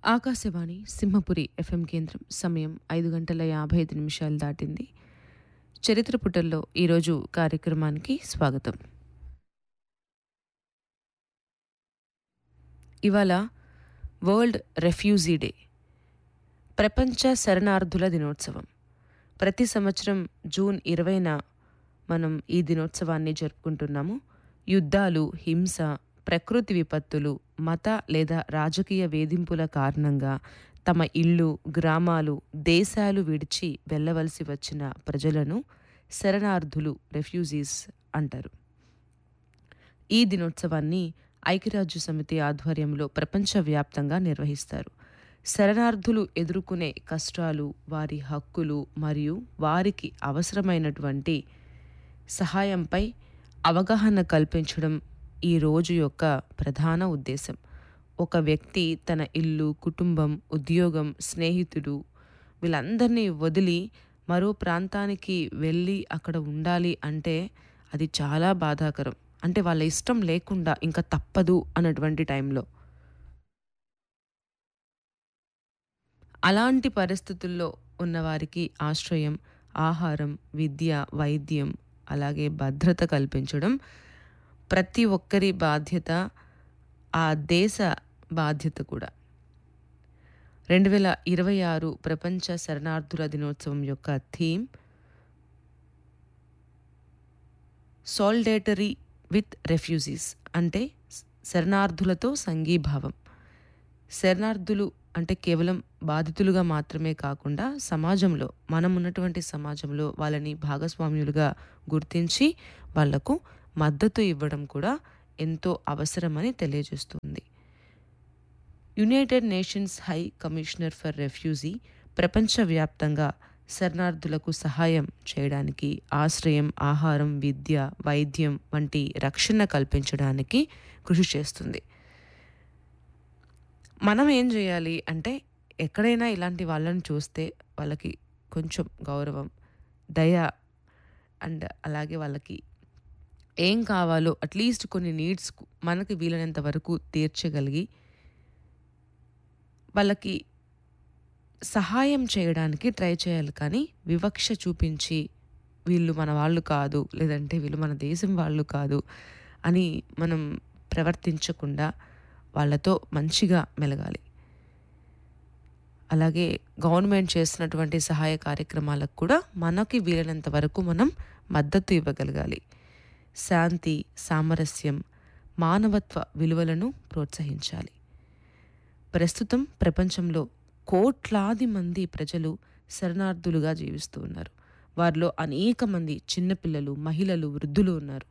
Akashvani Simhapuri FM కేంద్రం. సమయం 5:55 దాటింది. చరిత్ర పుటల్లో ఈరోజు కార్యక్రమానికి స్వాగతం. ఇవాళ వరల్డ్ రెఫ్యూజీ డే, ప్రపంచ శరణార్థుల దినోత్సవం. ప్రతి సంవత్సరం జూన్ 20న మనం ఈ దినోత్సవాన్ని జరుపుకుంటున్నాము. యుద్ధాలు, హింస, ప్రకృతి విపత్తులు, మత లేదా రాజకీయ వేధింపుల కారణంగా తమ ఇళ్ళు, గ్రామాలు, దేశాలు విడిచి వెళ్ళవలసి వచ్చిన ప్రజలను శరణార్థులు, రెఫ్యూజీస్ అంటారు. ఈ దినోత్సవాన్ని ఐక్యరాజ్య సమితి ఆధ్వర్యంలో ప్రపంచవ్యాప్తంగా నిర్వహిస్తారు. శరణార్థులు ఎదుర్కొనే కష్టాలు, వారి హక్కులు మరియు వారికి అవసరమైనటువంటి సహాయంపై అవగాహన కల్పించడం ఈ రోజు యొక్క ప్రధాన ఉద్దేశం. ఒక వ్యక్తి తన ఇల్లు, కుటుంబం, ఉద్యోగం, స్నేహితుడు వీళ్ళందరినీ వదిలి మరో ప్రాంతానికి వెళ్ళి అక్కడ ఉండాలి అంటే అది చాలా బాధాకరం. అంటే వాళ్ళ ఇష్టం లేకుండా ఇంకా తప్పదు అన్నటువంటి టైంలో. అలాంటి పరిస్థితుల్లో ఉన్నవారికి ఆశ్రయం, ఆహారం, విద్య, వైద్యం, అలాగే భద్రత కల్పించడం ప్రతి ఒక్కరి బాధ్యత, ఆ దేశ బాధ్యత కూడా. 2026 ప్రపంచ శరణార్థుల దినోత్సవం యొక్క థీమ్ సాలిడారిటీ విత్ రెఫ్యూజీస్, అంటే శరణార్థులతో సంఘీభావం. శరణార్థులు అంటే కేవలం బాధితులుగా మాత్రమే కాకుండా సమాజంలో, మనం ఉన్నటువంటి సమాజంలో వాళ్ళని భాగస్వామ్యులుగా గుర్తించి వాళ్లకు మద్దతు ఇవ్వడం కూడా ఎంతో అవసరమని తెలియజేస్తుంది. United nations high commissioner for refugee ప్రపంచవ్యాప్తంగా శరణార్థులకు సహాయం చేయడానికి, ఆశ్రయం, ఆహారం, విద్య, వైద్యం వంటి రక్షణ కల్పించడానికి కృషి చేస్తుంది. మనం ఏం చేయాలి అంటే, ఎక్కడైనా ఇలాంటి వాళ్ళని చూస్తే వాళ్ళకి కొంచెం గౌరవం, దయ అండ్ అలాగే వాళ్ళకి ఏం కావాలో అట్లీస్ట్ కొన్ని నీడ్స్ మనకి వీలైనంత వరకు తీర్చగలిగి వాళ్ళకి సహాయం చేయడానికి ట్రై చేయాలి. కానీ వివక్ష చూపించి వీళ్ళు మన వాళ్ళు కాదు, లేదంటే వీళ్ళు మన దేశం వాళ్ళు కాదు అని మనం ప్రవర్తించకుండా వాళ్ళతో మంచిగా మెలగాలి. అలాగే గవర్నమెంట్ చేస్తున్నటువంటి సహాయ కార్యక్రమాలకు కూడా మనకి వీలైనంత వరకు మనం మద్దతు ఇవ్వగలగాలి. శాంతి, సామరస్యం, మానవత్వ విలువలను ప్రోత్సహించాలి. ప్రస్తుతం ప్రపంచంలో కోట్లాది మంది ప్రజలు శరణార్థులుగా జీవిస్తూ ఉన్నారు. వారిలో అనేక మంది చిన్నపిల్లలు, మహిళలు, వృద్ధులు ఉన్నారు.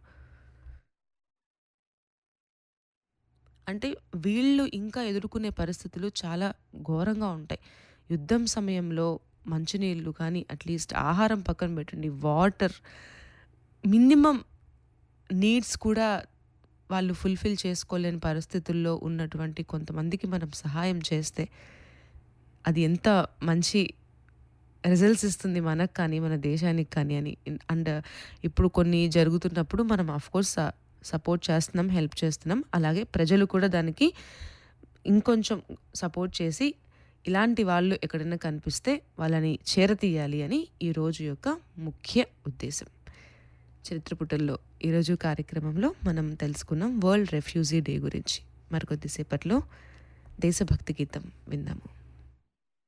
అంటే వీళ్ళు ఇంకా ఎదుర్కొనే పరిస్థితులు చాలా ఘోరంగా ఉంటాయి. యుద్ధం సమయంలో మంచినీళ్ళు కానీ, అట్లీస్ట్ ఆహారం పక్కన పెట్టండి, వాటర్, మినిమం నీడ్స్ కూడా వాళ్ళు ఫుల్ఫిల్ చేసుకోలేని పరిస్థితుల్లో ఉన్నటువంటి కొంతమందికి మనం సహాయం చేస్తే అది ఎంత మంచి రిజల్ట్స్ ఇస్తుంది మనకు కానీ, మన దేశానికి కానీ అని. అండ్ ఇప్పుడు కొన్ని జరుగుతున్నప్పుడు మనం ఆఫ్కోర్స్ సపోర్ట్ చేస్తున్నాం, హెల్ప్ చేస్తున్నాం. అలాగే ప్రజలు కూడా దానికి ఇంకొంచెం సపోర్ట్ చేసి ఇలాంటి వాళ్ళు ఎక్కడైనా కనిపిస్తే వాళ్ళని చేరతీయాలి అని ఈరోజు యొక్క ముఖ్య ఉద్దేశం. చరిత్ర పుటల్లో ఈరోజు కార్యక్రమంలో మనం తెలుసుకున్నాం వరల్డ్ రెఫ్యూజీ డే గురించి. మరికొద్దిసేపట్లో దేశభక్తి గీతం విందాము.